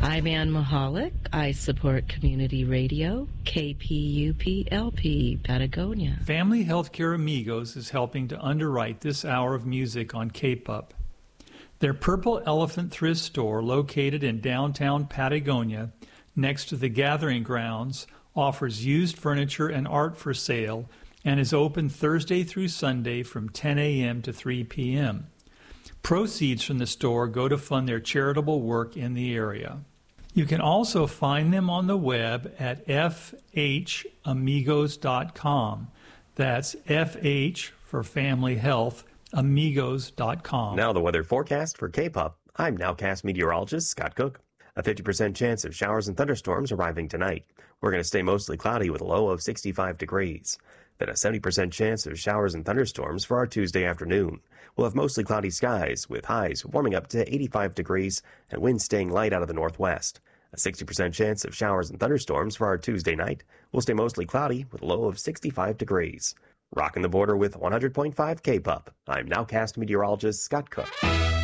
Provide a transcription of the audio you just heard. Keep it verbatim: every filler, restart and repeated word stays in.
I'm Ann Mahalik. I support community radio, K P U P L P, Patagonia. Family Healthcare Amigos is helping to underwrite this hour of music on K P U P. Their Purple Elephant thrift store, located in downtown Patagonia, next to the Gathering Grounds, offers used furniture and art for sale and is open Thursday through Sunday from ten a.m. to three p.m. Proceeds from the store go to fund their charitable work in the area. You can also find them on the web at f h amigos dot com. That's F H for Family Health, amigos dot com. Now the weather forecast for K P U P. I'm Nowcast meteorologist Scott Cook. A fifty percent chance of showers and thunderstorms arriving tonight. We're going to stay mostly cloudy with a low of sixty-five degrees. Then a seventy percent chance of showers and thunderstorms for our Tuesday afternoon. We'll have mostly cloudy skies with highs warming up to eighty-five degrees and winds staying light out of the northwest. A sixty percent chance of showers and thunderstorms for our Tuesday night. We'll stay mostly cloudy with a low of sixty-five degrees. Rocking the border with one hundred point five K P U P. I'm Nowcast meteorologist Scott Cook.